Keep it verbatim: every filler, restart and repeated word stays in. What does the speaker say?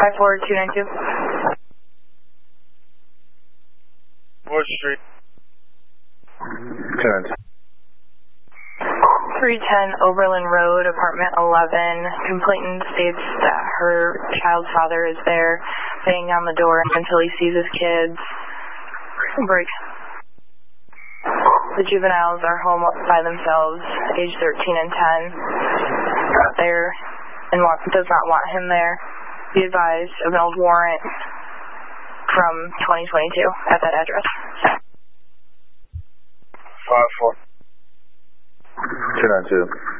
five four two nine two. Fourth Street. two nine two. three ten Oberlin Road, apartment eleven. Complainant states that her child's father is there, banging on the door until he sees his kids. Break. The juveniles are home by themselves, age thirteen and ten. Not there, and does not want him there. Be advised of an old warrant from twenty twenty-two at that address. five four. two nine two.